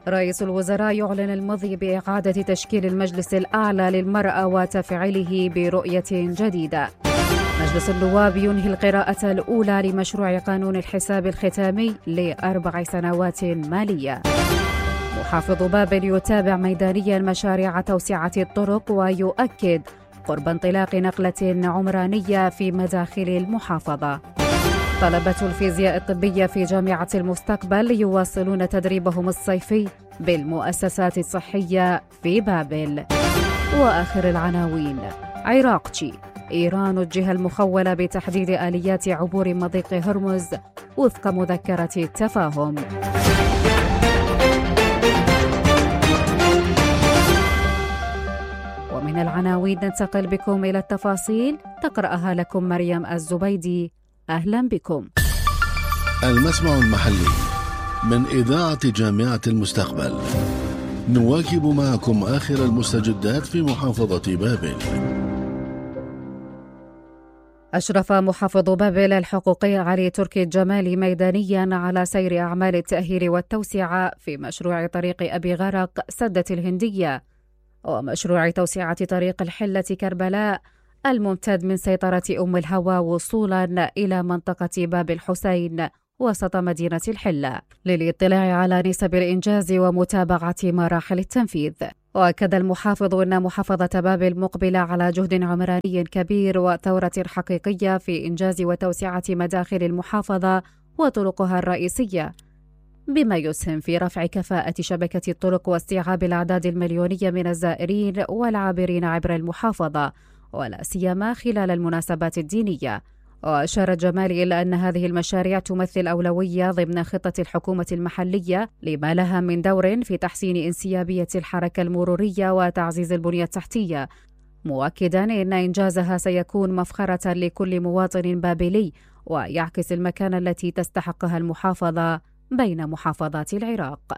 رئيس الوزراء يعلن المضي بإعادة تشكيل المجلس الأعلى للمرأة وتفعيله برؤية جديدة. مجلس النواب ينهي القراءة الأولى لمشروع قانون الحساب الختامي ل4 سنوات مالية. محافظ بابل يتابع ميدانيا مشاريع توسعة الطرق ويؤكد قرب انطلاق نقلة عمرانية في مداخل المحافظة. طلبة الفيزياء الطبية في جامعة المستقبل يواصلون تدريبهم الصيفي بالمؤسسات الصحية في بابل. وآخر العناوين: عراقجي: إيران الجهة المخولة بتحديد آليات عبور مضيق هرمز وفق مذكرة التفاهم. ومن العناوين ننتقل بكم إلى التفاصيل، تقرأها لكم مريم الزبيدي. أهلا بكم. المسمع المحلي من إذاعة جامعة المستقبل، نواكب معكم آخر المستجدات في محافظة بابل. أشرف محافظ بابل الحقوقي علي تركي الجمالي ميدانيا على سير أعمال التأهيل والتوسعة في مشروع طريق أبي غرق سدة الهندية ومشروع توسعة طريق الحلة كربلاء الممتد من سيطرة أم الهوى وصولا إلى منطقة باب الحسين وسط مدينة الحلة للاطلاع على نسب الإنجاز ومتابعة مراحل التنفيذ. وأكد المحافظ أن محافظة بابل مقبلة على جهد عمراني كبير وثورة حقيقية في إنجاز وتوسعة مداخل المحافظة وطرقها الرئيسية، بما يسهم في رفع كفاءة شبكة الطرق واستيعاب الأعداد المليونية من الزائرين والعابرين عبر المحافظة، ولا سيما خلال المناسبات الدينية. وأشار الجمالي إلى أن هذه المشاريع تمثل أولوية ضمن خطة الحكومة المحلية لما لها من دور في تحسين انسيابية الحركة المرورية وتعزيز البنية التحتية، مؤكدا أن إنجازها سيكون مفخرة لكل مواطن بابلي ويعكس المكانة التي تستحقها المحافظة بين محافظات العراق.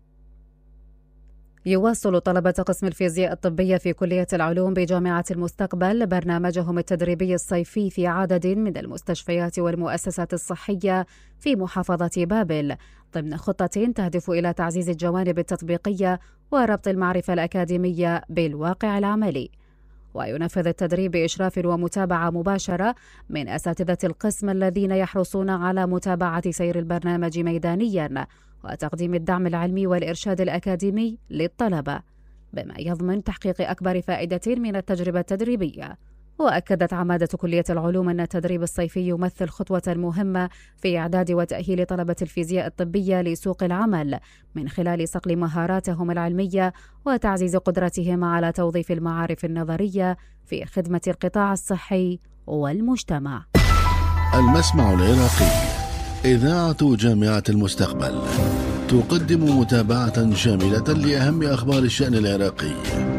يواصل طلبة قسم الفيزياء الطبية في كلية العلوم بجامعة المستقبل برنامجهم التدريبي الصيفي في عدد من المستشفيات والمؤسسات الصحية في محافظة بابل ضمن خطة تهدف إلى تعزيز الجوانب التطبيقية وربط المعرفة الأكاديمية بالواقع العملي. وينفذ التدريب بإشراف ومتابعة مباشرة من أساتذة القسم الذين يحرصون على متابعة سير البرنامج ميدانياً وتقديم الدعم العلمي والإرشاد الأكاديمي للطلبة، بما يضمن تحقيق أكبر فائدة من التجربة التدريبية. وأكدت عمادة كلية العلوم أن التدريب الصيفي يمثل خطوة مهمة في إعداد وتأهيل طلبة الفيزياء الطبية لسوق العمل من خلال صقل مهاراتهم العلمية وتعزيز قدرتهم على توظيف المعارف النظرية في خدمة القطاع الصحي والمجتمع. المسمع العراقي، إذاعة جامعة المستقبل، تقدم متابعة شاملة لأهم أخبار الشأن العراقي.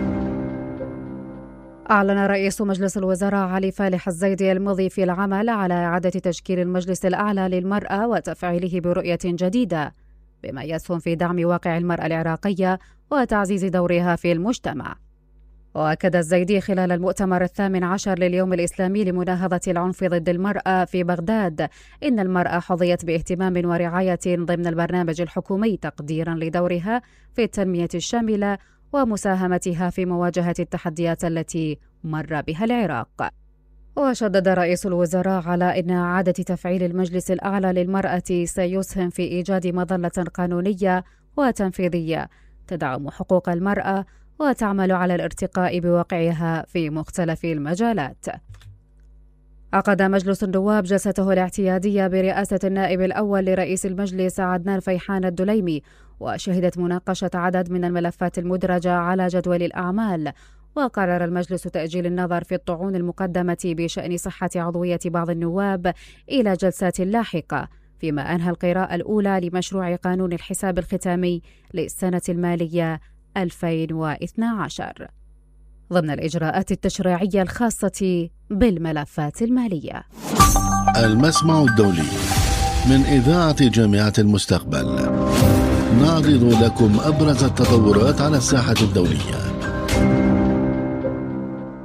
أعلن رئيس مجلس الوزراء علي فالح الزيدي المضي في العمل على إعادة تشكيل المجلس الأعلى للمرأة وتفعيله برؤية جديدة، بما يسهم في دعم واقع المرأة العراقية وتعزيز دورها في المجتمع. وأكد الزيدي خلال المؤتمر 18 لليوم الإسلامي لمناهضة العنف ضد المرأة في بغداد إن المرأة حظيت باهتمام ورعاية ضمن البرنامج الحكومي تقديرا لدورها في التنمية الشاملة ومساهمتها في مواجهة التحديات التي مر بها العراق. وشدد رئيس الوزراء على أن إعادة تفعيل المجلس الأعلى للمرأة سيسهم في إيجاد مظلة قانونية وتنفيذية تدعم حقوق المرأة وتعمل على الارتقاء بواقعها في مختلف المجالات. عقد مجلس النواب جلسته الاعتيادية برئاسة النائب الأول لرئيس المجلس عدنان فيحان الدليمي، وشهدت مناقشة عدد من الملفات المدرجة على جدول الأعمال. وقرر المجلس تأجيل النظر في الطعون المقدمة بشأن صحة عضوية بعض النواب إلى جلسات لاحقة، فيما أنهى القراءة الأولى لمشروع قانون الحساب الختامي للسنة المالية 2012 ضمن الإجراءات التشريعية الخاصة بالملفات المالية. المسمع الدولي من إذاعة جامعة المستقبل، نعرض لكم أبرز التطورات على الساحة الدولية.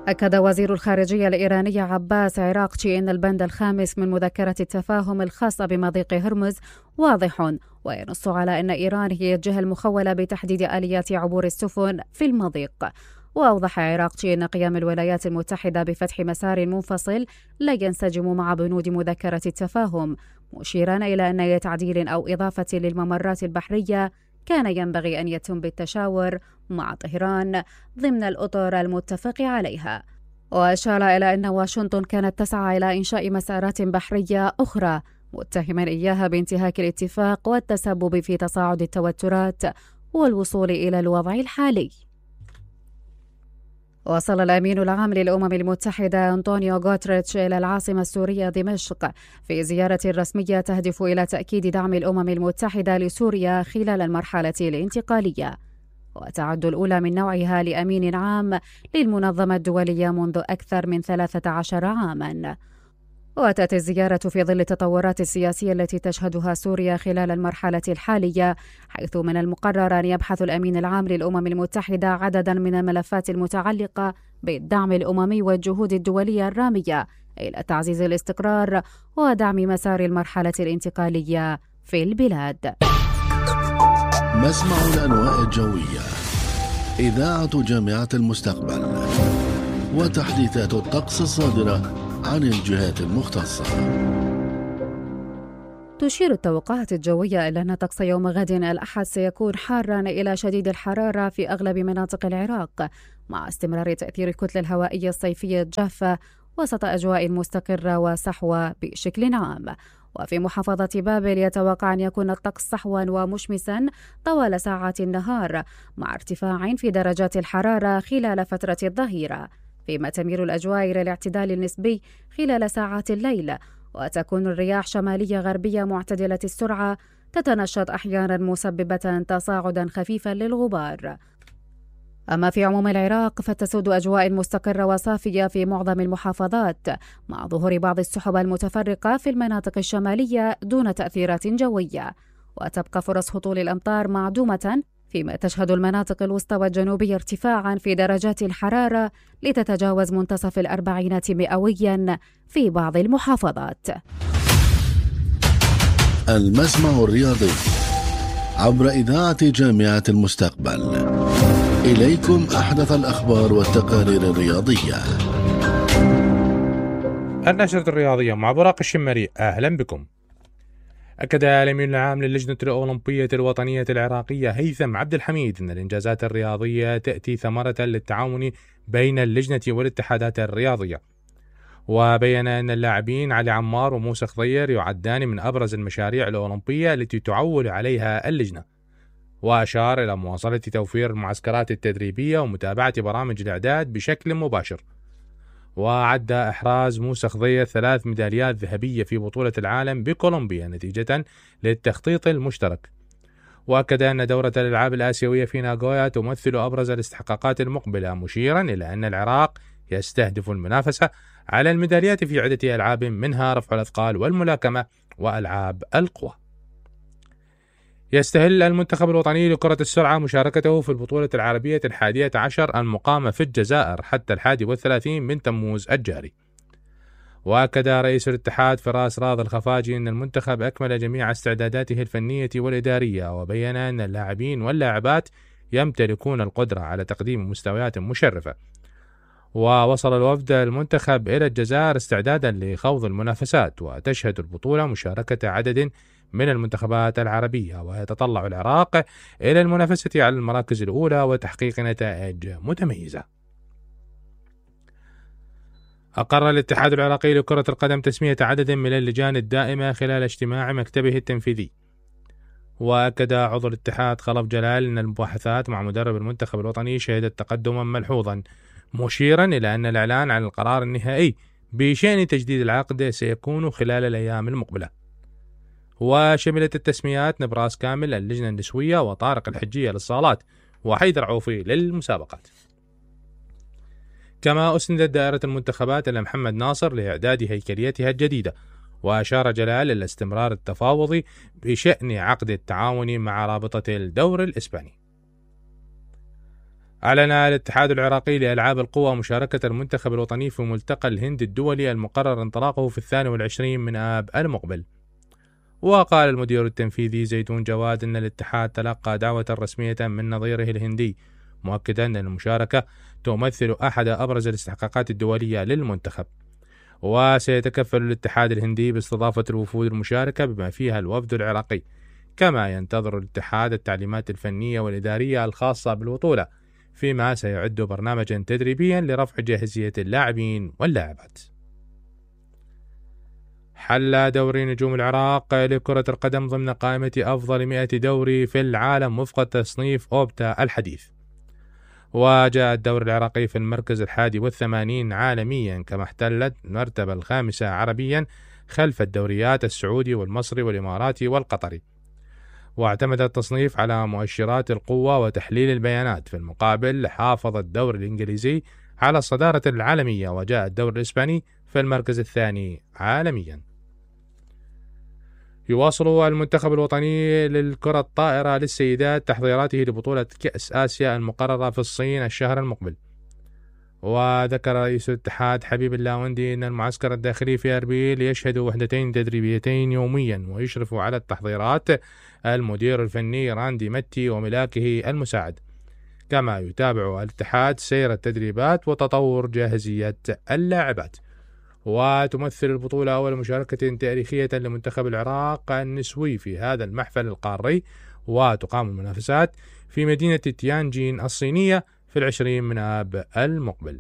أكد وزير الخارجية الإيراني عباس عراقچي أن البند الخامس من مذكرة التفاهم الخاصة بمضيق هرمز واضح، وينص على أن إيران هي الجهة المخولة بتحديد آليات عبور السفن في المضيق. وأوضح عراقچي أن قيام الولايات المتحدة بفتح مسار منفصل لا ينسجم مع بنود مذكرة التفاهم، مشيرا إلى أن أي تعديل أو إضافة للممرات البحرية كان ينبغي أن يتم بالتشاور مع طهران ضمن الأطر المتفق عليها. وأشار إلى أن واشنطن كانت تسعى إلى إنشاء مسارات بحرية أخرى، متهما إياها بانتهاك الاتفاق والتسبب في تصاعد التوترات والوصول إلى الوضع الحالي. وصل الأمين العام للأمم المتحدة أنطونيو غوتريتش إلى العاصمة السورية دمشق في زيارة رسمية تهدف إلى تأكيد دعم الأمم المتحدة لسوريا خلال المرحلة الانتقالية، وتعد الأولى من نوعها لأمين عام للمنظمة الدولية منذ أكثر من 13 عاماً. وأتت الزيارة في ظل التطورات السياسية التي تشهدها سوريا خلال المرحلة الحالية، حيث من المقرر أن يبحث الأمين العام للأمم المتحدة عددا من الملفات المتعلقة بالدعم الأممي والجهود الدولية الرامية إلى تعزيز الاستقرار ودعم مسار المرحلة الانتقالية في البلاد. مسمع الأنواء الجوية، إذاعة جامعة المستقبل، وتحديثات الطقس الصادرة عن الجهات المختصة. تشير التوقعات الجوية إلى أن طقس يوم غد الأحد سيكون حارا إلى شديد الحرارة في أغلب مناطق العراق، مع استمرار تأثير الكتلة الهوائية الصيفية الجافة وسط أجواء مستقرة وصحوة بشكل عام. وفي محافظة بابل يتوقع أن يكون الطقس صحوا ومشمسا طوال ساعات النهار، مع ارتفاع في درجات الحرارة خلال فترة الظهيرة، فيما تميل الأجواء إلى الاعتدال النسبي خلال ساعات الليل، وتكون الرياح شمالية غربية معتدلة السرعة تتنشط أحيانا مسببة تصاعدا خفيفا للغبار. أما في عموم العراق فتسود أجواء مستقرة وصافية في معظم المحافظات، مع ظهور بعض السحب المتفرقة في المناطق الشمالية دون تأثيرات جوية، وتبقى فرص هطول الأمطار معدومة، فيما تشهد المناطق الوسطى والجنوبية ارتفاعا في درجات الحرارة لتتجاوز منتصف الأربعينات مئويا في بعض المحافظات. المسمع الرياضي عبر إذاعة جامعة المستقبل، إليكم أحدث الأخبار والتقارير الرياضية. النشرة الرياضية مع براق الشمري، أهلا بكم. أكد الأمين العام للجنة الأولمبية الوطنية العراقية هيثم عبد الحميد أن الإنجازات الرياضية تأتي ثمرة للتعاون بين اللجنة والاتحادات الرياضية، وبين أن اللاعبين علي عمار وموسى خضير يعدان من أبرز المشاريع الأولمبية التي تعول عليها اللجنة، وأشار إلى مواصلة توفير المعسكرات التدريبية ومتابعة برامج الإعداد بشكل مباشر. وعد إحراز موسى خضير 3 ميداليات ذهبية في بطولة العالم بكولومبيا نتيجة للتخطيط المشترك. وأكد أن دورة الألعاب الآسيوية في ناغويا تمثل أبرز الاستحقاقات المقبلة، مشيرا إلى أن العراق يستهدف المنافسة على الميداليات في عدة ألعاب منها رفع الأثقال والملاكمة وألعاب القوى. يستهل المنتخب الوطني لكرة السرعة مشاركته في البطولة العربية 11 المقامة في الجزائر حتى 31 من تموز الجاري. وأكد رئيس الاتحاد فراس راضي الخفاجي أن المنتخب أكمل جميع استعداداته الفنية والإدارية، وبين أن اللاعبين واللاعبات يمتلكون القدرة على تقديم مستويات مشرفة. ووصل الوفد المنتخب إلى الجزائر استعدادا لخوض المنافسات، وتشهد البطولة مشاركة عدد من المنتخبات العربية، ويتطلع العراق إلى المنافسة على المراكز الأولى وتحقيق نتائج متميزة. أقر الاتحاد العراقي لكرة القدم تسمية عدد من اللجان الدائمة خلال اجتماع مكتبه التنفيذي. وأكد عضو الاتحاد خلف جلال أن المباحثات مع مدرب المنتخب الوطني شهدت تقدما ملحوظا، مشيرا إلى أن الإعلان عن القرار النهائي بشأن تجديد العقد سيكون خلال الأيام المقبلة. وشملت التسميات نبراس كامل اللجنة النسوية وطارق الحجية للصالات وحيدر عوفي للمسابقات. كما أسندت دائرة المنتخبات إلى محمد ناصر لإعداد هيكليتها الجديدة. وأشار جلال إلى استمرار التفاوض بشأن عقد التعاون مع رابطة الدور الإسباني. أعلن الاتحاد العراقي لألعاب القوى مشاركة المنتخب الوطني في ملتقى الهند الدولي المقرر انطلاقه في 22 من آب المقبل. وقال المدير التنفيذي زيدون جواد أن الاتحاد تلقى دعوة رسمية من نظيره الهندي، مؤكدا أن المشاركة تمثل أحد أبرز الاستحقاقات الدولية للمنتخب، وسيتكفل الاتحاد الهندي باستضافة الوفود المشاركة بما فيها الوفد العراقي، كما ينتظر الاتحاد التعليمات الفنية والإدارية الخاصة بالبطولة، فيما سيعد برنامجا تدريبيا لرفع جاهزية اللاعبين واللاعبات. حل دوري نجوم العراق لكرة القدم ضمن قائمة أفضل 100 دوري في العالم وفق تصنيف أوبتا الحديث، وجاء الدوري العراقي في المركز 81 عالميا، كما احتلت المرتبة 5 عربيا خلف الدوريات السعودي والمصري والإماراتي والقطري. واعتمد التصنيف على مؤشرات القوة وتحليل البيانات. في المقابل حافظ الدوري الإنجليزي على الصدارة العالمية، وجاء الدوري الإسباني في المركز 2 عالميا. يواصل المنتخب الوطني للكرة الطائرة للسيدات تحضيراته لبطولة كأس آسيا المقررة في الصين الشهر المقبل. وذكر رئيس الاتحاد حبيب اللاوندي أن المعسكر الداخلي في أربيل يشهد وحدتين تدريبيتين يوميا، ويشرف على التحضيرات المدير الفني راندي متي وملاكه المساعد، كما يتابع الاتحاد سير التدريبات وتطور جاهزية اللاعبات. وتمثل البطولة أول مشاركة تاريخية لمنتخب العراق النسوي في هذا المحفل القاري، وتقام المنافسات في مدينة تيانجين الصينية في 20 من آب المقبل.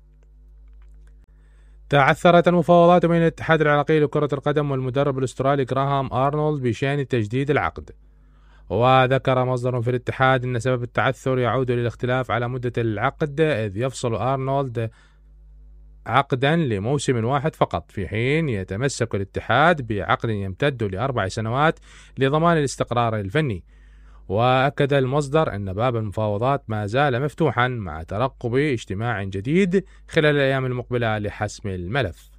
تعثرت المفاوضات بين الاتحاد العراقي لكرة القدم والمدرب الأسترالي غراهام أرنولد بشأن تجديد العقد. وذكر مصدر في الاتحاد أن سبب التعثر يعود للاختلاف على مدة العقد، إذ يفصل أرنولد عقدا لموسم واحد فقط، في حين يتمسك الاتحاد بعقد يمتد ل4 سنوات لضمان الاستقرار الفني. وأكد المصدر أن باب المفاوضات ما زال مفتوحا مع ترقب اجتماع جديد خلال الأيام المقبلة لحسم الملف.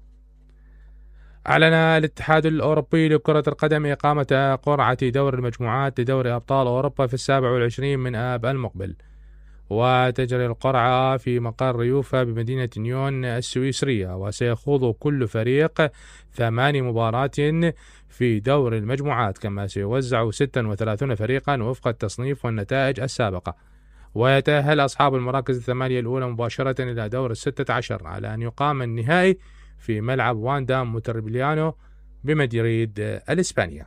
أعلن الاتحاد الأوروبي لكرة القدم إقامة قرعة دور المجموعات لدوري أبطال أوروبا في 27 من آب المقبل، وتجري القرعة في مقر يوفا بمدينة نيون السويسرية، وسيخوض كل فريق 8 مباريات في دور المجموعات، كما سيوزع 36 فريقا وفق التصنيف والنتائج السابقة. ويتأهل أصحاب المراكز 8 الأولى مباشرة إلى دور 16، على أن يقام النهائي في ملعب واندا مونتربيليانو بمدريد الإسبانية.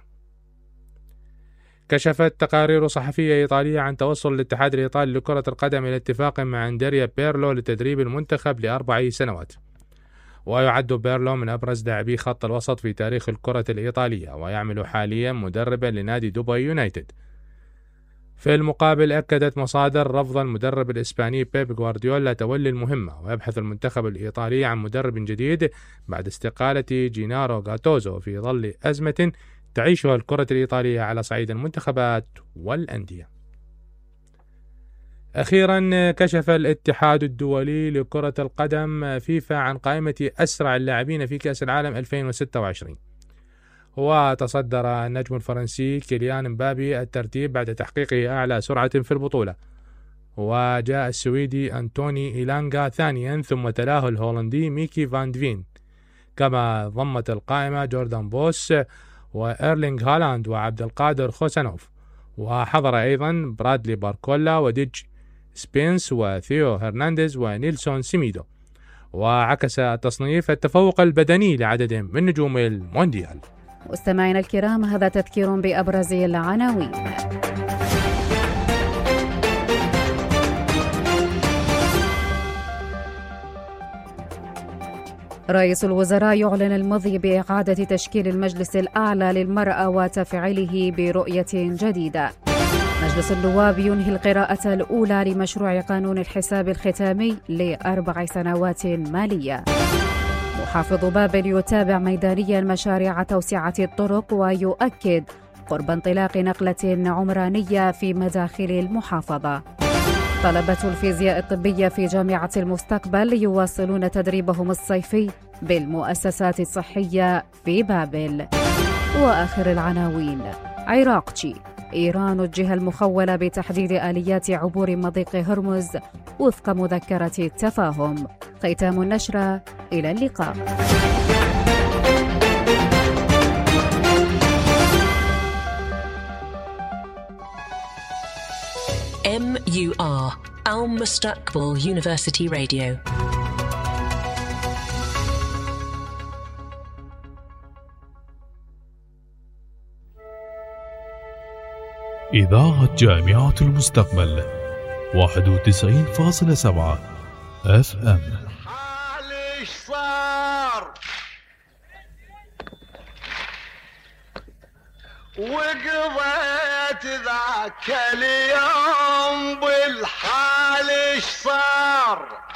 كشفت تقارير صحفية إيطالية عن توصل الاتحاد الإيطالي لكرة القدم إلى اتفاق مع أندريا بيرلو لتدريب المنتخب ل4 سنوات. ويعد بيرلو من أبرز لاعبي خط الوسط في تاريخ الكرة الإيطالية، ويعمل حاليا مدربا لنادي دبي يونايتد. في المقابل أكدت مصادر رفض المدرب الإسباني بيب غوارديولا تولي المهمة، ويبحث المنتخب الإيطالي عن مدرب جديد بعد استقالة جينارو غاتوزو في ظل أزمة تعيشها الكرة الإيطالية على صعيد المنتخبات والأندية. أخيرا كشف الاتحاد الدولي لكرة القدم فيفا عن قائمة أسرع اللاعبين في كأس العالم 2026، وتصدر النجم الفرنسي كيليان مبابي الترتيب بعد تحقيقه أعلى سرعة في البطولة، وجاء السويدي أنتوني إيلانغا ثانيا، ثم تلاه الهولندي ميكي فان دفين، كما ضمت القائمة جوردان بوس وإيرلينغ هالاند وعبد القادر خوسانوف، وحضر أيضا برادلي باركولا وديج سبينس وثيو هرنانديز ونيلسون سيميدو. وعكس التصنيف التفوق البدني لعدد من نجوم المونديال. مستمعينا الكرام، هذا تذكير بأبرز العناوين. رئيس الوزراء يعلن المضي بإعادة تشكيل المجلس الأعلى للمرأة وتفعيله برؤية جديدة. مجلس النواب ينهي القراءة الأولى لمشروع قانون الحساب الختامي ل4 سنوات مالية. محافظ بابل يتابع ميدانيا مشاريع توسعة الطرق ويؤكد قرب انطلاق نقلة عمرانية في مداخل المحافظة. طلبة الفيزياء الطبية في جامعة المستقبل يواصلون تدريبهم الصيفي بالمؤسسات الصحية في بابل. وآخر العناوين: عراقتشي إيران الجهة المخولة بتحديد آليات عبور مضيق هرمز وفق مذكرة التفاهم. ختام النشرة، إلى اللقاء. MUR Al Mustaqbal University Radio. إذاعة جامعة المستقبل 91.7 FM. حالش صار وقضيت ذاك اليوم بالحالش صار